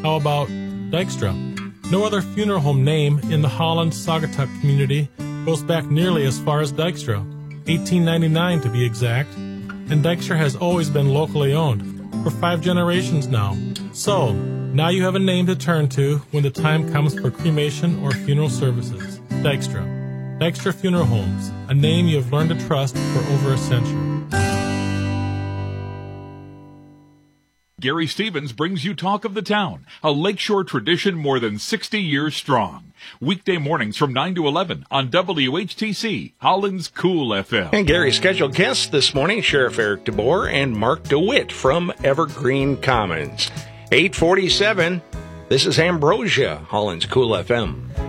How about Dykstra? No other funeral home name in the Holland-Saugatuck community goes back nearly as far as Dykstra, 1899 to be exact, and Dykstra has always been locally owned, for 5 generations now. So, now you have a name to turn to when the time comes for cremation or funeral services. Dykstra. Dykstra Funeral Homes, a name you have learned to trust for over a century. Gary Stevens brings you Talk of the Town, a lakeshore tradition more than 60 years strong. Weekday mornings from 9 to 11 on WHTC, Holland's Cool FM. And Gary's scheduled guests this morning, Sheriff Eric DeBoer and Mark DeWitt from Evergreen Commons. 8:47, this is Ambrosia, Holland's Cool FM.